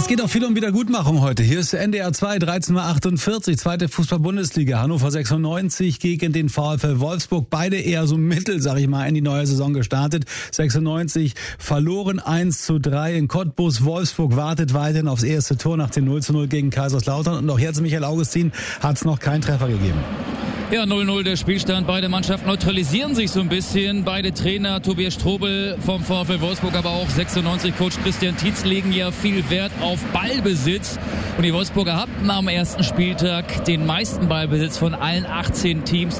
Es geht auch viel um Wiedergutmachung heute. Hier ist NDR 2, 13.48 Uhr, zweite Fußball-Bundesliga. Hannover 96 gegen den VfL Wolfsburg. Beide eher so mittel, sag ich mal, in die neue Saison gestartet. 96 verloren 1:3 in Cottbus. Wolfsburg wartet weiterhin aufs erste Tor nach dem 0:0 gegen Kaiserslautern. Und auch jetzt, Michael Augustin, hat es noch keinen Treffer gegeben. Ja, 0:0 der Spielstand. Beide Mannschaften neutralisieren sich so ein bisschen. Beide Trainer, Tobias Strobel vom VfL Wolfsburg, aber auch 96-Coach Christian Tietz legen ja viel Wert auf Ballbesitz. Und die Wolfsburger hatten am ersten Spieltag den meisten Ballbesitz von allen 18 Teams,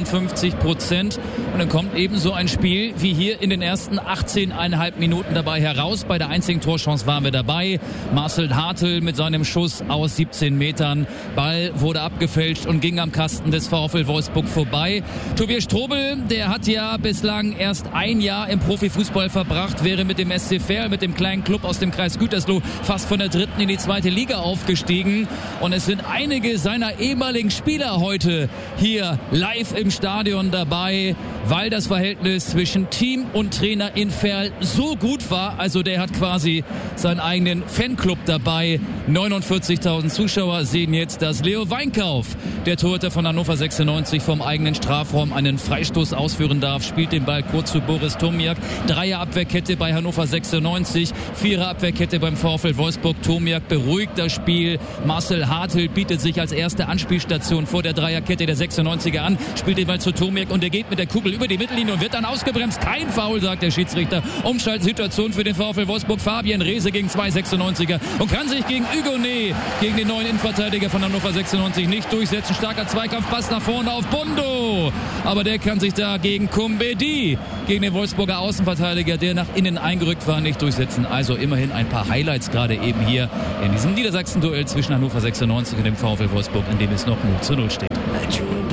58%. Und dann kommt eben so ein Spiel wie hier in den ersten 18,5 Minuten dabei heraus. Bei der einzigen Torchance waren wir dabei. Marcel Hartl mit seinem Schuss aus 17 Metern. Ball wurde abgefälscht und ging am Kasten des VfL Wolfsburg vorbei. Tobias Strobel, der hat ja bislang erst ein Jahr im Profifußball verbracht, wäre mit dem SC Verl, mit dem kleinen Club aus dem Kreis Gütersloh, fast von der dritten in die zweite Liga aufgestiegen. Und es sind einige seiner ehemaligen Spieler heute hier live im Stadion dabei, weil das Verhältnis zwischen Team und Trainer in Verl so gut war. Also der hat quasi seinen eigenen Fanclub dabei. 49.000 Zuschauer sehen jetzt, dass Leo Weinkauf, der Torhüter von Hannover 96, vom eigenen Strafraum einen Freistoß ausführen darf, spielt den Ball kurz zu Boris Tomiak. Dreier-Abwehrkette bei Hannover 96, Vierer-Abwehrkette beim VfL Wolfsburg. Tomiak beruhigt das Spiel. Marcel Hartl bietet sich als erste Anspielstation vor der Dreierkette der 96er an, spielt den Ball zu Tomiak und der geht mit der Kugel über die Mittellinie und wird dann ausgebremst. Kein Foul, sagt der Schiedsrichter. Umschaltsituation für den VfL Wolfsburg. Fabian Reese gegen zwei 96er und kann sich gegen Hugonet, gegen den neuen Innenverteidiger von Hannover 96, nicht durchsetzen. Starker Zweikampf, Pass nach vorne auf Bundo. Aber der kann sich da gegen Kumbedi, gegen den Wolfsburger Außenverteidiger, der nach innen eingerückt war, nicht durchsetzen. Also immerhin ein paar Highlights gerade eben hier in diesem Niedersachsen-Duell zwischen Hannover 96 und dem VfL Wolfsburg, in dem es noch 0:0 steht.